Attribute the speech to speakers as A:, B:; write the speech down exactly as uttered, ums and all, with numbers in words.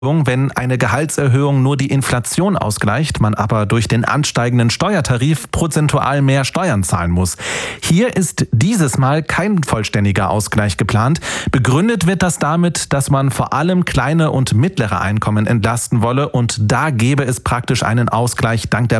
A: Wenn eine Gehaltserhöhung nur die Inflation ausgleicht, man aber durch den ansteigenden Steuertarif prozentual mehr Steuern zahlen muss. Hier ist dieses Mal kein vollständiger Ausgleich geplant. Begründet wird das damit, dass man vor allem kleine und mittlere Einkommen entlasten wolle und da gäbe es praktisch einen Ausgleich dank der